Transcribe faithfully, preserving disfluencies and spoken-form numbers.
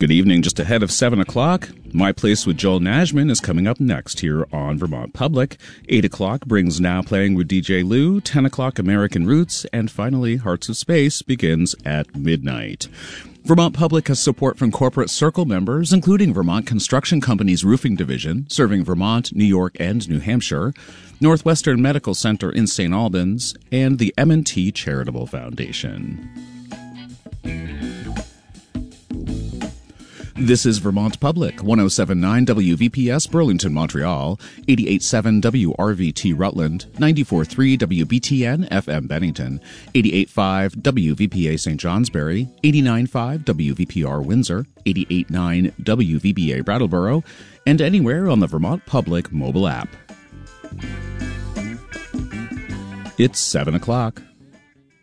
Good evening. Just ahead of seven o'clock, My Place with Joel Najman is coming up next here on Vermont Public. eight o'clock brings Now Playing with D J Lou. ten o'clock, American Roots. And finally, Hearts of Space begins at midnight. Vermont Public has support from corporate circle members, including Vermont Construction Company's Roofing Division, serving Vermont, New York, and New Hampshire, Northwestern Medical Center in Saint Albans, and the M and T Charitable Foundation. This is Vermont Public, one oh seven point nine W V P S Burlington, Montreal, eighty-eight point seven W R V T Rutland, ninety-four point three W B T N F M Bennington, eighty-eight point five W V P A Saint Johnsbury, eighty-nine point five W V P R Windsor, eighty-eight point nine W V B A Brattleboro, and anywhere on the Vermont Public mobile app. It's seven o'clock.